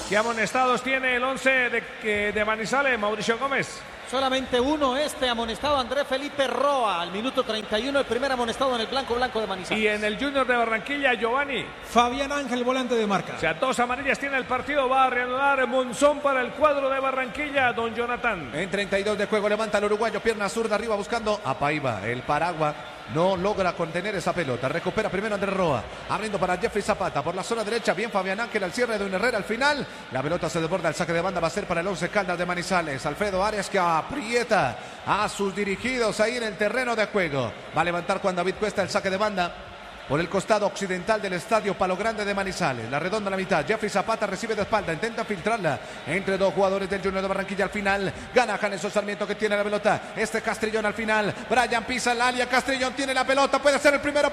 ¿Qué amonestados tiene el 11 de Manizales, Mauricio Gómez? Solamente uno, amonestado, Andrés Felipe Roa, al minuto 31, el primer amonestado en el blanco de Manizales. Y en el Junior de Barranquilla, Giovanni. Fabián Ángel, volante de marca. O sea, 2 amarillas tiene el partido, va a reanudar Monzón para el cuadro de Barranquilla, don Jonathan. En 32 de juego levanta el uruguayo, pierna zurda arriba buscando a Paiva, el Paragua. No logra contener esa pelota. Recupera primero Andrés Roa. Abriendo para Jeffrey Zapata. Por la zona derecha. Bien Fabián Ángel al cierre de un Herrera al final. La pelota se desborda. El saque de banda va a ser para el 11 Caldas de Manizales. Alfredo Arias que aprieta a sus dirigidos ahí en el terreno de juego. Va a levantar Juan David Cuesta el saque de banda. Por el costado occidental del estadio Palo Grande de Manizales. La redonda a la mitad. Jeffrey Zapata recibe de espalda. Intenta filtrarla entre 2 jugadores del Junior de Barranquilla. Al final gana Janeson Sarmiento que tiene la pelota. Castrillón al final. Brian pisa el área. Castrillón tiene la pelota. Puede ser el primero.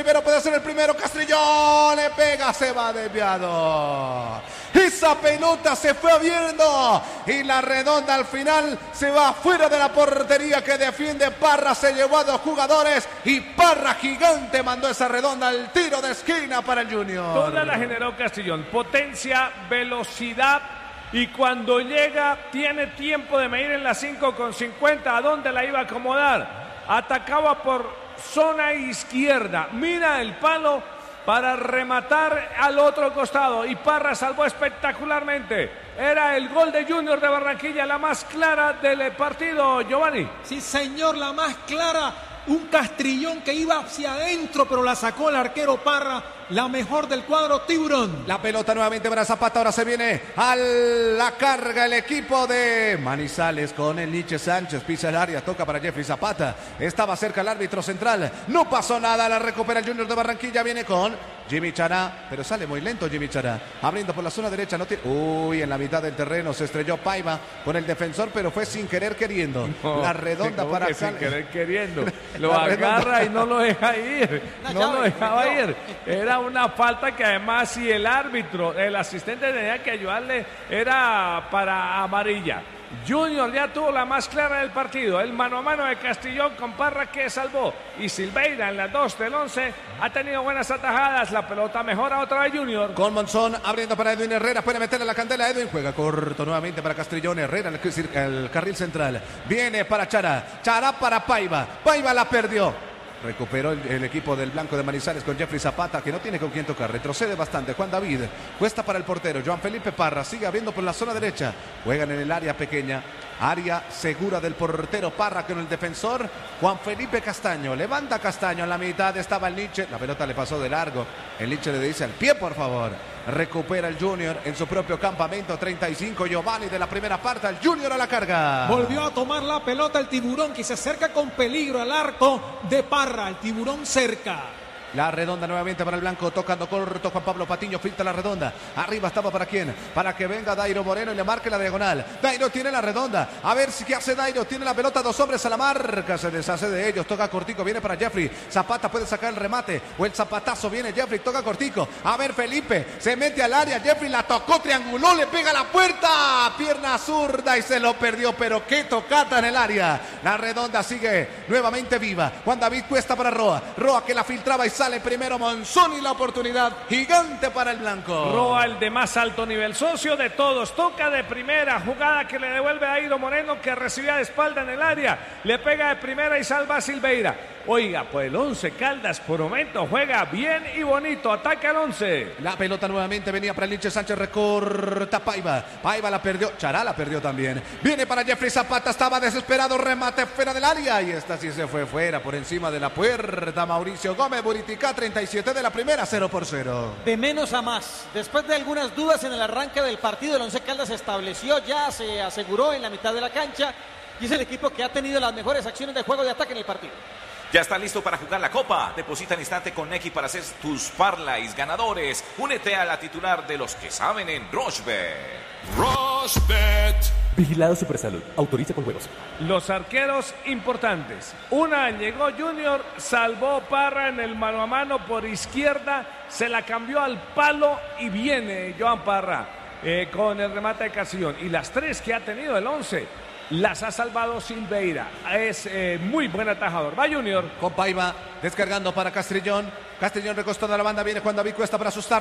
Castrillón le pega. Se va desviado. Esa pelota se fue abriendo. Y la redonda al final se va fuera de la portería que defiende Parra. Se llevó a 2 jugadores. Y Parra gigante mandó esa redonda al tiro de esquina para el Junior. Toda la generó Castrillón, potencia, velocidad y cuando llega tiene tiempo de medir en la 5,50 a dónde la iba a acomodar. Atacaba por zona izquierda, mira el palo para rematar al otro costado y Parra salvó espectacularmente. Era el gol de Junior de Barranquilla, la más clara del partido, Giovanni. Sí, señor, la más clara. Un Castrillón que iba hacia adentro, pero la sacó el arquero Parra. La mejor del cuadro Tiburón. La pelota nuevamente para Zapata. Ahora se viene a la carga el equipo de Manizales con el Nietzsche Sánchez. Pisa el área, toca para Jeffrey Zapata. Estaba cerca el árbitro central. No pasó nada. La recupera el Junior de Barranquilla. Viene con Jimmy Chará. Pero sale muy lento Jimmy Chará. Abriendo por la zona derecha. No tiene... Uy, en la mitad del terreno se estrelló Paiva con el defensor, pero fue sin querer queriendo. No, la redonda para que sin querer queriendo. Lo agarra y no lo deja ir. No lo dejaba ir. Era una falta que además si el árbitro, el asistente tenía que ayudarle, era para amarilla. Junior ya tuvo la más clara del partido, el mano a mano de Castrillón con Parra que salvó y Silveira en las 2 del 11 ha tenido buenas atajadas, la pelota mejora otra vez Junior. Con Monzón abriendo para Edwin Herrera, puede meterle la candela, Edwin juega corto nuevamente para Castrillón, Herrera el carril central, viene para Chará para Paiva la perdió. Recuperó el equipo del blanco de Manizales con Jeffrey Zapata, que no tiene con quién tocar. Retrocede bastante. Juan David. Cuesta para el portero. Joan Felipe Parra. Sigue abriendo por la zona derecha. Juegan en el área pequeña. Área segura del portero Parra con el defensor Juan Felipe Castaño. Levanta Castaño en la mitad. Estaba el Nietzsche. La pelota le pasó de largo. El Nietzsche le dice al pie, por favor. Recupera el Junior en su propio campamento. 35 Giovanni de la primera parte. El Junior a la carga. Volvió a tomar la pelota el Tiburón que se acerca con peligro al arco de Parra. El Tiburón cerca. La redonda nuevamente para el blanco, tocando corto Juan Pablo Patiño, filtra la redonda. Arriba estaba para quién, para que venga Dairo Moreno y le marque la diagonal. Dairo tiene la redonda, a ver si qué hace Dairo, tiene la pelota, 2 hombres a la marca, se deshace de ellos, toca cortico, viene para Jeffrey. Zapata puede sacar el remate, o el zapatazo, viene Jeffrey, toca cortico. A ver Felipe, se mete al área, Jeffrey la tocó, trianguló, le pega a la puerta, pierna zurda y se lo perdió, pero qué tocata en el área. La redonda sigue nuevamente viva. Juan David Cuesta para Roa que la filtraba y sale primero Monzón y la oportunidad gigante para el blanco. Roa, el de más alto nivel, socio de todos, toca de primera, jugada que le devuelve a Dairo Moreno que recibía de espalda en el área, le pega de primera y salva a Silveira. Oiga, pues el 11 Caldas por momento juega bien y bonito, ataca al 11. La pelota nuevamente venía para el Nietzsche Sánchez, recorta Paiva la perdió, Chará la perdió también. Viene para Jeffrey Zapata, estaba desesperado, remate fuera del área y esta sí se fue fuera, por encima de la puerta. Mauricio Gómez, Buritica, 37 de la primera, 0-0. De menos a más, después de algunas dudas en el arranque del partido, el 11 Caldas se estableció, ya se aseguró en la mitad de la cancha y es el equipo que ha tenido las mejores acciones de juego de ataque en el partido. Ya está listo para jugar la Copa. Deposita al instante con Nequi para hacer tus parlays ganadores. Únete a la titular de los que saben en Rochebet. Rochebet. Vigilado Supersalud. Autoriza con juegos. Los arqueros importantes. Una llegó Junior, salvó Parra en el mano a mano por izquierda, se la cambió al palo y viene Joan Parra con el remate de Castrillón. Y las 3 que ha tenido el 11 las ha salvado Silveira. Es muy buen atajador. Va Junior. Con Paiva descargando para Castrillón. Castrillón recostando a la banda. Viene Juan David Cuesta para asustarlo.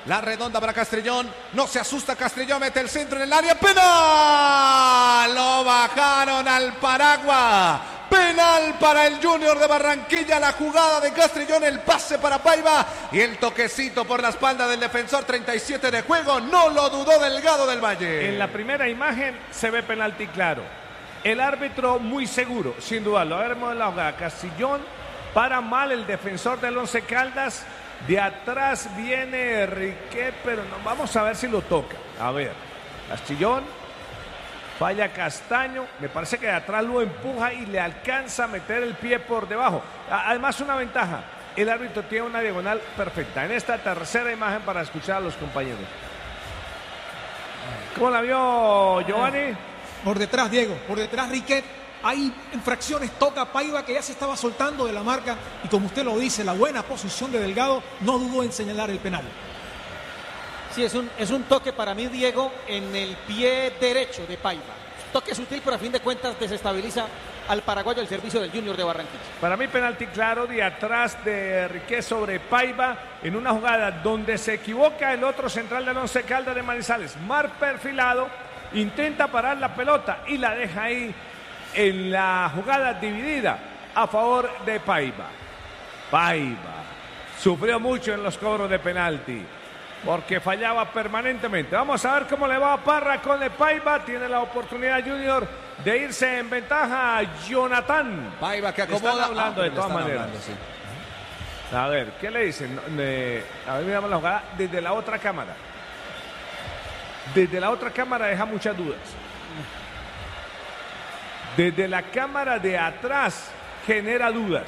La redonda para Castrillón. No se asusta Castrillón. Mete el centro en el área. ¡Penal! Lo bajaron al Paraguay. Penal para el Junior de Barranquilla. La jugada de Castrillón. El pase para Paiva. Y el toquecito por la espalda del defensor. 37 de juego. No lo dudó Delgado del Valle. En la primera imagen se ve penalti claro. El árbitro muy seguro, sin dudarlo. A ver, la jugada. Castrillón para mal el defensor del Once Caldas. De atrás viene Riquet, pero no, vamos a ver si lo toca. A ver, Castrillón, falla Castaño, me parece que de atrás lo empuja y le alcanza a meter el pie por debajo. Además, una ventaja, el árbitro tiene una diagonal perfecta. En esta tercera imagen para escuchar a los compañeros. ¿Cómo la vio Giovanni? Por detrás, Diego, por detrás Riquet. Hay infracciones, toca Paiva que ya se estaba soltando de la marca y como usted lo dice, la buena posición de Delgado no dudó en señalar el penal. Sí, es un toque para mí, Diego, en el pie derecho de Paiva. Toque sutil, pero a fin de cuentas desestabiliza al paraguayo el servicio del Junior de Barranquilla. Para mí penalti claro de atrás de Riquet sobre Paiva en una jugada donde se equivoca el otro central del Once Caldas de Manizales. Mar perfilado, intenta parar la pelota y la deja ahí en la jugada dividida a favor de Paiva. Paiva sufrió mucho en los cobros de penalti porque fallaba permanentemente. Vamos a ver cómo le va a Parra con el Paiva. Tiene la oportunidad Junior de irse en ventaja a Jonathan. Paiva que acomoda. Están hablando de todas maneras. Sí. A ver, ¿qué le dicen? A ver, miramos la jugada desde la otra cámara. Desde la otra cámara deja muchas dudas. Desde la cámara de atrás genera dudas.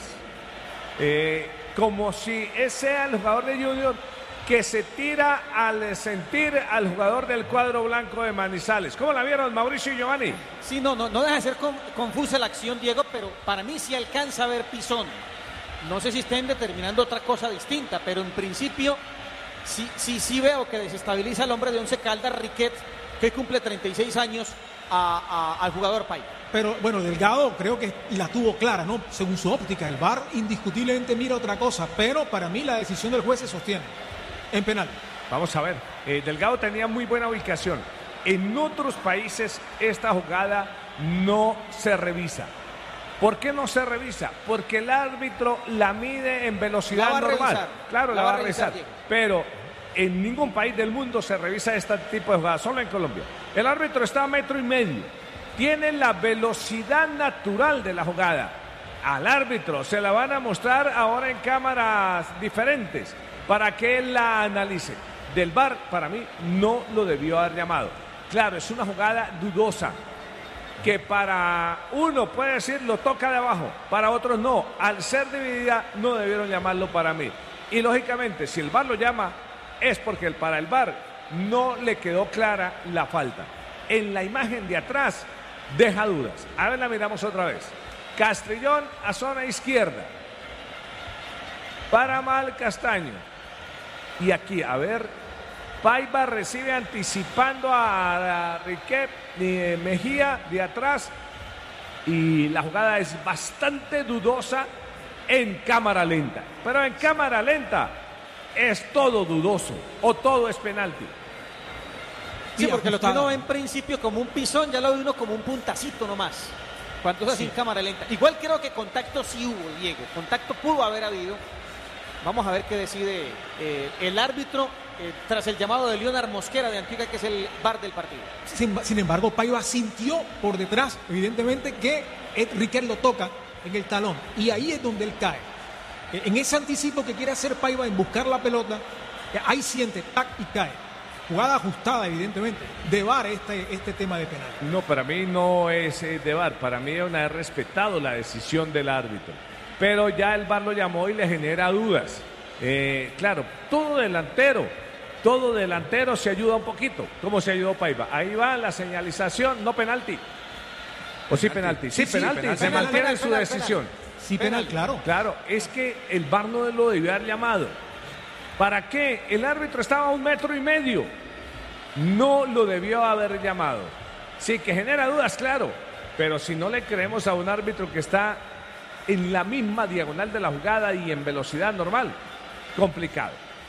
Como si ese sea el jugador de Junior que se tira al sentir al jugador del cuadro blanco de Manizales. ¿Cómo la vieron, Mauricio y Giovanni? Sí, no deja de ser confusa la acción, Diego, pero para mí sí alcanza a ver pisón. No sé si estén determinando otra cosa distinta, pero en principio sí veo que desestabiliza al hombre de Once Caldas, Riquet, que cumple 36 años, al jugador Paiva. Pero bueno, Delgado creo que la tuvo clara, ¿no? Según su óptica, el VAR indiscutiblemente mira otra cosa, pero para mí la decisión del juez se sostiene en penal. Vamos a ver, Delgado tenía muy buena ubicación. En otros países esta jugada no se revisa. ¿Por qué no se revisa? Porque el árbitro la mide en velocidad normal. Revisar. Claro, la va a revisar. Diego. Pero en ningún país del mundo se revisa este tipo de jugadas, solo en Colombia. El árbitro está a 1,5 metros. Tiene la velocidad natural de la jugada. Al árbitro se la van a mostrar ahora en cámaras diferentes para que él la analice. Del VAR, para mí, no lo debió haber llamado. Claro, es una jugada dudosa, que para uno puede decir lo toca de abajo, para otros no. Al ser dividida, no debieron llamarlo para mí. Y lógicamente, si el VAR lo llama, es porque para el VAR no le quedó clara la falta. En la imagen de atrás deja dudas. A ver, la miramos otra vez. Castrillón a zona izquierda. Para mal Castaño. Y aquí, a ver, Paiva recibe anticipando a Riquet Mejía de atrás. Y la jugada es bastante dudosa en cámara lenta. Pero en cámara lenta es todo dudoso o todo es penalti. Sí, porque lo que uno ve en principio como un pisón, ya lo ve uno como un puntacito nomás. Cuando es así en cámara lenta. Igual creo que contacto sí hubo, Diego. Contacto pudo haber habido. Vamos a ver qué decide el árbitro tras el llamado de Leonard Mosquera de Antigua, que es el VAR del partido. Sin embargo, Paiva sintió por detrás, evidentemente, que Riquet lo toca en el talón. Y ahí es donde él cae. En ese anticipo que quiere hacer Paiva en buscar la pelota, ahí siente, tac, y cae. Jugada ajustada, evidentemente, de VAR este tema de penal. No, para mí no es de VAR. Para mí es una respetado la decisión del árbitro. Pero ya el VAR lo llamó y le genera dudas. Claro, todo delantero se ayuda un poquito. ¿Cómo se ayudó Paiva? Ahí va la señalización, no penalti. ¿O sí penalti? Sí, penalti. Se mantiene en su decisión. Sí, penal, claro. Claro, es que el VAR no lo debió haber llamado. ¿Para qué? El árbitro estaba a 1,5 metros. No lo debió haber llamado. Sí, que genera dudas, claro. Pero si no le creemos a un árbitro que está en la misma diagonal de la jugada y en velocidad normal, complicado.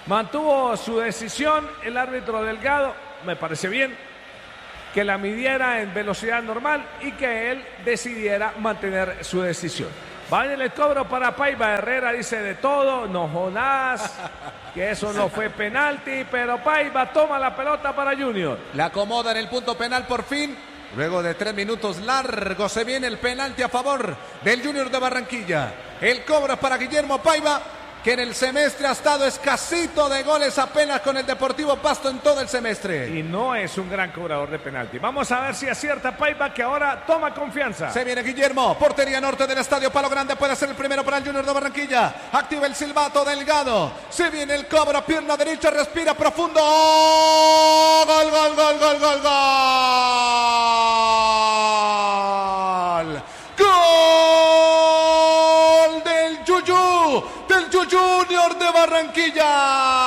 Mantuvo su decisión el árbitro Delgado, me parece bien, que la midiera en velocidad normal y que él decidiera mantener su decisión. Va en el cobro para Paiva. Herrera dice de todo, no Jonás, que eso no fue penalti, pero Paiva toma la pelota para Junior. La acomoda en el punto penal por fin. Luego de 3 minutos largos se viene el penalti a favor del Junior de Barranquilla. El cobro es para Guillermo Paiva, que en el semestre ha estado escasito de goles apenas con el Deportivo Pasto en todo el semestre. Y no es un gran cobrador de penalti. Vamos a ver si acierta Paiva, que ahora toma confianza. Se viene Guillermo, portería norte del Estadio Palo Grande, puede ser el primero para el Junior de Barranquilla. Activa el silbato Delgado. Se viene el cobro, pierna derecha, respira profundo. Gol, gol, gol, gol, gol, gol. Gol del Junior de Barranquilla.